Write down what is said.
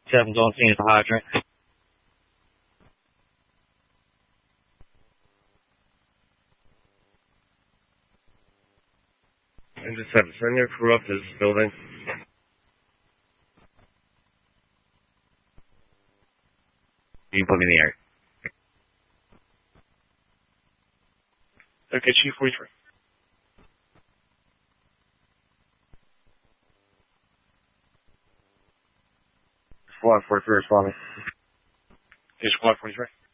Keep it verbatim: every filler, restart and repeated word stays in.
Seven's on scene at the hydrant. Engine seven, send your crew up to this building. You can put me in the air. Okay, Chief forty-three. Squad forty-three responding. Okay, Squad forty-three.